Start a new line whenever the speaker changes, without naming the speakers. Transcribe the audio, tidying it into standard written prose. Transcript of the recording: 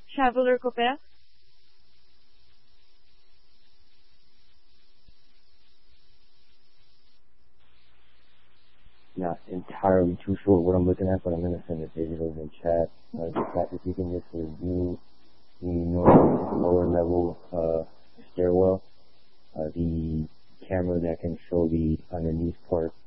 Traveler Coupe?
Not entirely too sure what I'm looking at, but I'm going to send it digital in chat. If you can just review the lower level stairwell, the camera that can show the underneath part